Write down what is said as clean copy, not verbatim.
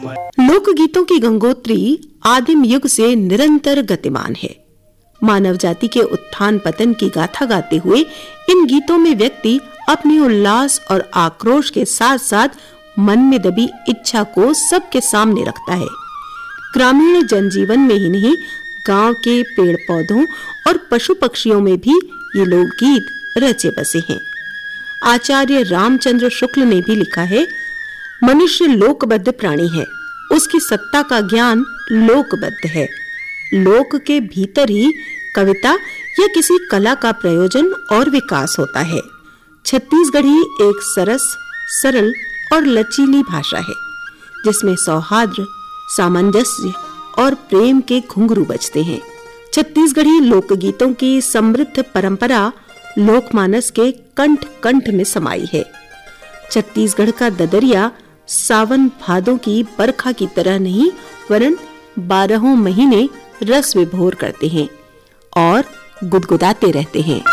लोकगीतों की गंगोत्री आदिम युग से निरंतर गतिमान है। मानव जाति के उत्थान पतन की गाथा गाते हुए इन गीतों में व्यक्ति अपने उल्लास और आक्रोश के साथ साथ मन में दबी इच्छा को सबके सामने रखता है। ग्रामीण जनजीवन में ही नहीं, गांव के पेड़ पौधों और पशु पक्षियों में भी ये लोकगीत रचे बसे हैं। आचार्य रामचंद्र शुक्ल ने भी लिखा है, मनुष्य लोकबद्ध प्राणी है, उसकी सत्ता का ज्ञान लोकबद्ध है। लोक के भीतर ही कविता या किसी कला का प्रयोजन और विकास होता है। छत्तीसगढ़ी एक सरस, सरल और लचीली भाषा है, जिसमें सौहार्द, सामंजस्य और प्रेम के घुंघरू बजते हैं। छत्तीसगढ़ी लोकगीतों की समृद्ध परंपरा लोकमानस के कंठ कंठ में समाई है। छत्तीसगढ़ का ददरिया सावन भादों की बरखा की तरह नहीं, वरन 12 महीने रस विभोर करते हैं और गुदगुदाते रहते हैं।